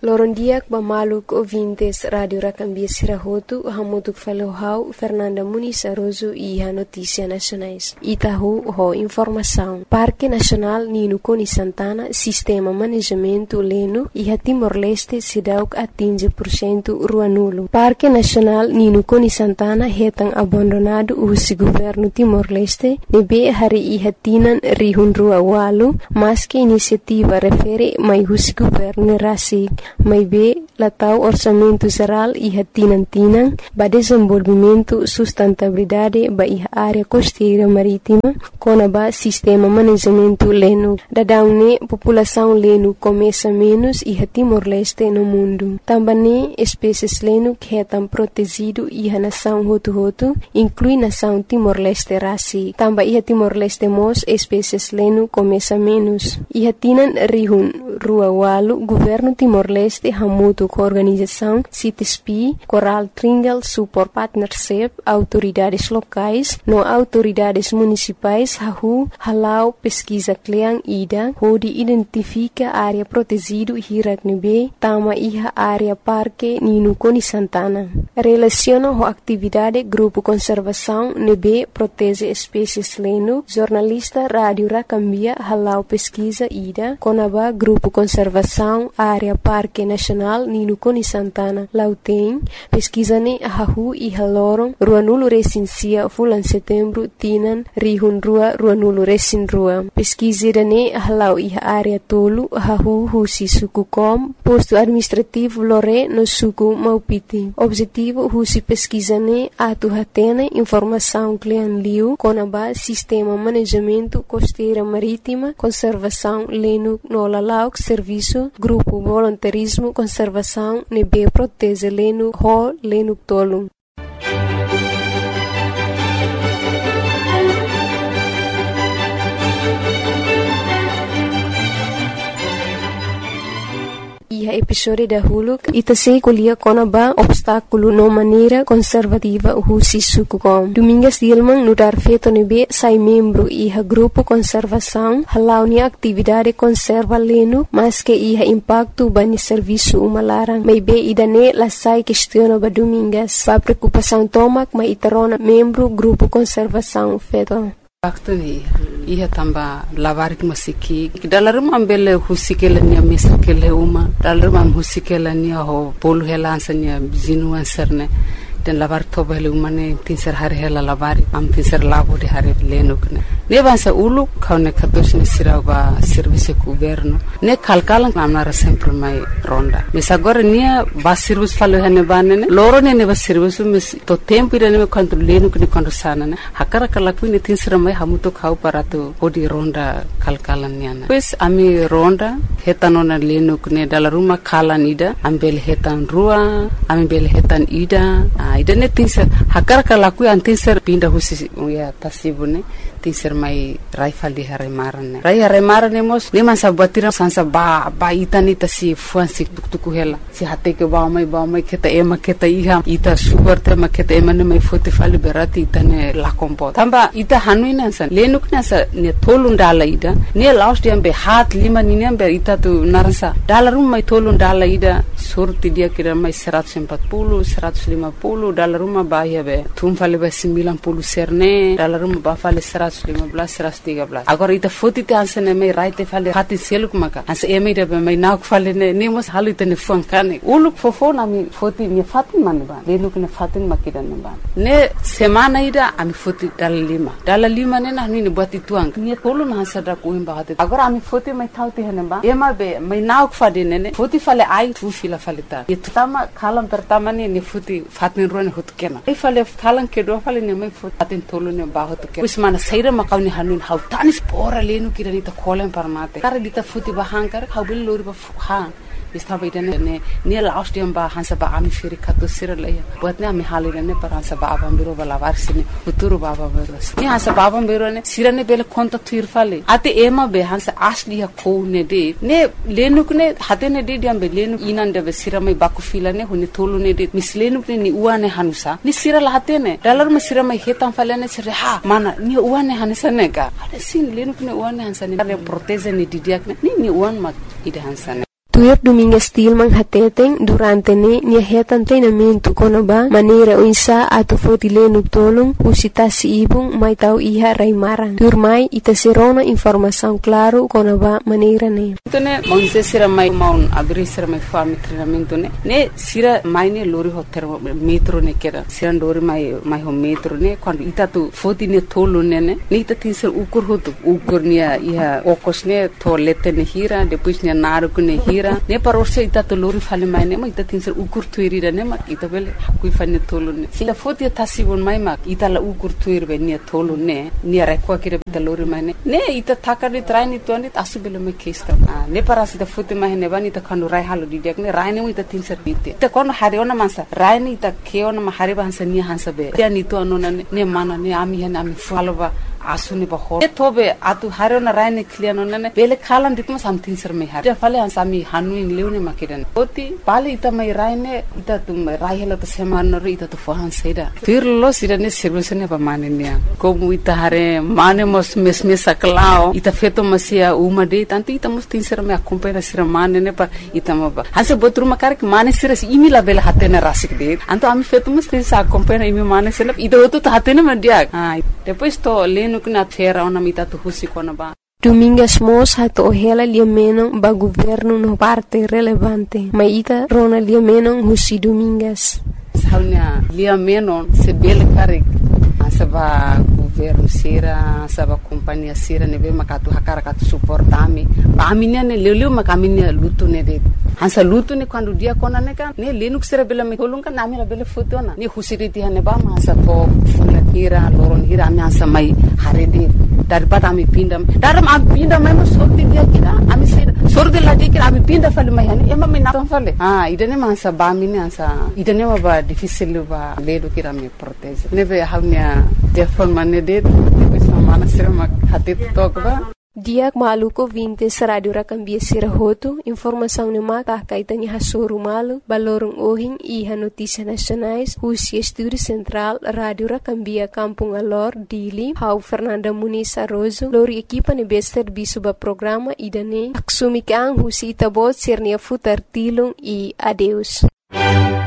Lorondiak Bamaluk ouvintes Rádio Racambia Sirahotu, Hamutuk Falohau, Fernanda Muniz Aroso e a Notícia Nacionais. Itahu, ho informação. Parque Nacional Nino Coni Santana, Sistema Manejamento Leno e a Timor-Leste Sidauk atinge % rua nulo. Parque Nacional Nino Coni Santana retan abandonado o governo Timor-Leste, nebe hari ihatinan rihun rua walu, mas que iniciativa refere mai o governo Rasik. Mai be latau orçamento geral e tinang ba desenvolvimento sustentabilidade ba área costeira marítima com ba sistema manejamento leno. Dadaune população leno começa menos e Timor-Leste no mundo. Também espécies leno que estão protegido e a nação Hutu inclui nação Timor-Leste Rasi. Também Timor-Leste mos espécies leno começa menos. E tinan rihun rua walu governo Timor-Leste hamutu com organização CITESP, Coral Tringal Support Partnership, autoridades locais, no autoridades municipais, halau pesquisa Kleang Ida, onde identifica área protegida Hiraknebe, tama iha área Parque Nino Coni Santana. Relaciona a atividade Grupo Conservação Nebe protege espécies leno, jornalista Rádio Racambia, halau pesquisa Ida, Conaba Grupo Conservação área Parque Nacional Nino Coni Santana Lauteng pesquisane hahu e haloron rua nulo recensia fulan setembro tinan rihun rua nulo recin rua pesquisirane halau e área tolu hahu husi suku kom posto administrativo lore no suku Maupiti. Objetivo husi pesquisane atu hatene informação klean liu conaba sistema manejamento costeira marítima conservação leno no lalauk serviço grupo voluntarismo conservação nebe protege leno ho leno tolu. E episódio da Huluk itase kulia konaba obstáculo no maneira conservativa husi sukukom. Domingas Dilman nudar feto nebe sai membro iha grupo conservação halau ni atividade conserva leno mas que iha impacto bani serviço umalarang. May be idane la sai questiona ba domingas. Ba preocupação tomak mai itarona membro grupo conservação feto. Waktu ni ia tamba lavarik masiki dalam ambele husikela ni misikele uma dalam husikela ni ho polu helansanya zinuan serne dan lavar tobele umane tinser hari hela lavari am tinser labo de hari lenukne ne bansa ulu kaune katos ni siraba service governo ne kalkalan amnara sempre mai ronda mesa agora nia ba service falo hene banene loro ne ba service mis to tempo ida ne control lenukne conversana ne hakara kalaku ne tinser mai hamuto khau parato odi ronda kalkalan niana pues ami ronda hetanona lenukne dalaruma kalan ida ambel hetan rua ambel hetan ida ida ne tinser hakara kalaku an tinser pinda husi ya tasibune tinser mai raifal di hare marane mos ne man sabatira sansa ba itani tasi fuansi tuktuku hela si hate ke ba mai keta ema keta iha ita sugar te ma keta ema ne mai fote fali berati itane la kompo tamba ita hanuina san lenukna sa ne tolun dala ida ne last yambe hat lima ninembe ita tu naransa dalarum mai tolun dala ida surti dia kira mai 140 150 dalaruma ba yabe tum fale ba 90 serne dalaruma ba fale 115 113 agora ita foto te ansene mai right fale hati seluk maka as eme de mai nauk fale ne mos halite ne funkane uluk fofona mi foto mi fatin man ba lenuk ne fatin makidan ba ne semana ida ami foto dala lima ne na ni buat ituang ni tolu na sada ko imba hate agora ami foto mai thauti hene ba ema be mai nauk fade ne foto fale ai tu fila fale ta itama kalam pertama ne foto fatin rone hot kena ai fale kalan ke do fale ne mai foto fatin tolu ne ba hot kena usmana saira makawni hanun hau tanis pora lenu kirani ta kolen parmate kare dita futi bahangkar hau bil lori ba ha istaba idane ne last yam ba hansa ba ami firi kato siralaya buatne ami halire ne par hansa ba abam biro bala varsine uturu baba biro ne hansa baba biro ne sirane bele konta tuir fale ate ema be hansa asli ha ko ne de ne lenu ne hate ne de diam be lenu inan de sirame baku fila ne huni tolu ne de mislenu ne ni uane hanusa ni sirala hate ne dalar me sirame hetam fale ne sire ha mana ni uane hansa ne ga ade sin lenu ne uane hansa ne proteze ne didiak ne ni uan mak ide hansa ne Tuir Domingues Tilman hateteng durante nia hetan treinamento konaba maneira o insa ato fotile tolong usita si ibung mai tau iha raimaran. Tuir mai ita serona informação claro konaba maneira ne. Tone monse sira mai maun abri sira mai fami treinamento ne sira mai ne lori ho metro ne kera sira lori mai ho metro ne quando ita tu foti ne tolo ne ita tin sir ukur nia iha okos ne tolete ne hira depois ne naru ne hira ne parorse ita to lori fale mai ne ma ita tin sir ukur tuirira ne ma ita bele hakui fane tolo ne sila foti tasibon mai ma ita la ukur tuir be ne tolo ne rekwa kire ita lori mai ne ita thakari traini to ne asu bele me kesta ne parasi ita foti mai ne bani ita khanu rai halu didiak ne rai ne ita tin sir bite ita kono hariona mansa rai ne ita keona ma hariba hansa ni hansa be dia ni to anona ne mana ne ami faloba asuni ba ho tobe atu harona raine kliano nane bele khalan ditma something sir me har fale ansami hanu in leune makidan oti pale ita mai raine ita tum raihela to seman ro ita to fahan seda firlo sirane servisene ba manenia ko ita hare mane mos mesme saklao ita feto masia umade tanto ita mos tin sir me accompagna sir manene pa ita ma hanse botru makar ke mane sir imi la bele hatena rasik de anto ami feto mos tin sa accompagna imi mane sir ita to hatena mandia depois to nukna fera ona mita tu husi kona ba Domingues Mos hato ohela liamenon ba governo no parte relevante maita rona liamenon husi Domingues saunya liamenon se bele karik saba governo sira saba companhia sira nebe makatu hakara katu suportami ba aminia ne leleu makaminia lutu ne de hansa lutu ne quando dia kona ne kan ne lenuk sira bela me kolunga na amira bela fotona ne husiriti hane ba ma sa to fula hira loron hira ami hansa mai harede daripada ami pindam daram ami pindam mai sorti dia kira ami sira sorti lagi kira ami pinda fale mai hane ema me na fale idane ma hansa ba mini hansa idane ma ba difficile ba ledo kira me protege nebe haunia telefon mane de depois mana sira mak hatit tokba Diak maluko vintes radio rakambia sirahoto informação ne maka kaitani hasoro malu balorong ohing iha notícia nacionais Husi Estúdio Central Radio Rakambia Kampung Alor Dili Hau Fernanda Muniz Arrozo lori equipa ne bester bisuba programa idane aksumikang Husi itabot sirnia futar tilung e adeus